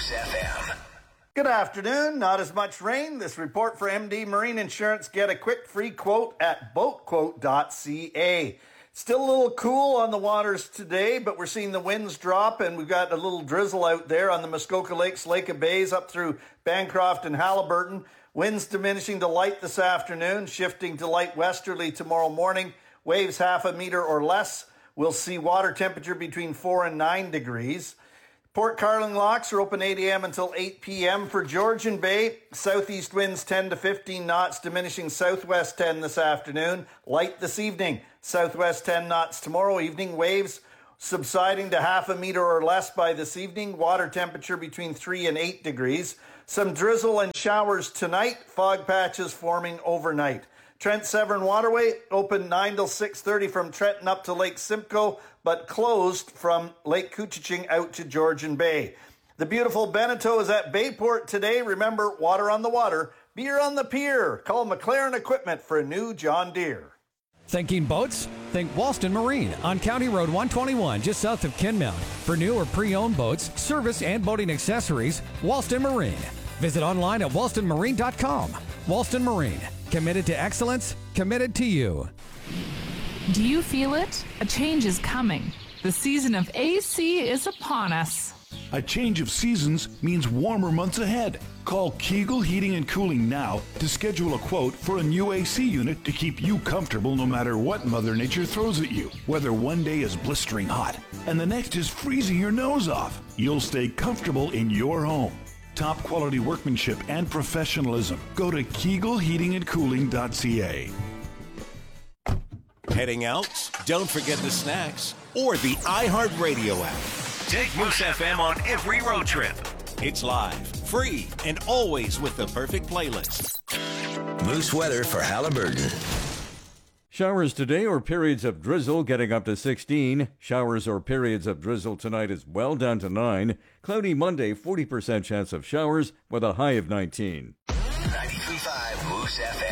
Moose FM. Good afternoon. Not as much rain. This report for MD Marine Insurance. Get a quick free quote at boatquote.ca. Still a little cool on the waters today, but we're seeing the winds drop, and we've got a little drizzle out there on the Muskoka Lakes, Lake of Bays, up through Bancroft and Haliburton. Winds diminishing to light this afternoon, shifting to light westerly tomorrow morning. Waves half a meter or less. We'll see water temperature between 4 and 9 degrees. Port Carling locks are open 8 a.m. until 8 p.m. For Georgian Bay, southeast winds 10 to 15 knots, diminishing southwest 10 this afternoon. Light this evening, southwest 10 knots tomorrow evening. Waves subsiding to half a meter or less by this evening. Water temperature between 3 and 8 degrees. Some drizzle and showers tonight. Fog patches forming overnight. Trent Severn Waterway open 9 till 6:30 from Trenton up to Lake Simcoe, but closed from Lake Couchiching out to Georgian Bay. The beautiful Beneteau is at Bayport today. Remember, water on the water, beer on the pier. Call McLaren Equipment for a new John Deere. Thinking boats? Think Walston Marine on County Road 121, just south of Kinmount. For new or pre-owned boats, service and boating accessories, Walston Marine. Visit online at walstonmarine.com. Walston Marine. Committed to excellence, committed to you. Do you feel it? A change is coming. The season of AC is upon us. A change of seasons means warmer months ahead. Call Kegel Heating and Cooling now to schedule a quote for a new AC unit to keep you comfortable no matter what Mother Nature throws at you. Whether one day is blistering hot and the next is freezing your nose off, you'll stay comfortable in your home. Top quality workmanship and professionalism. Go to KegelHeatingandCooling.ca. Heading out? Don't forget the snacks or the iHeartRadio app. Take Moose FM on every road trip. It's live, free, and always with the perfect playlist. Moose weather for Haliburton. Showers today or periods of drizzle getting up to 16. Showers or periods of drizzle tonight as well, down to 9. Cloudy Monday, 40% chance of showers with a high of 19. 93.5 Moose FM.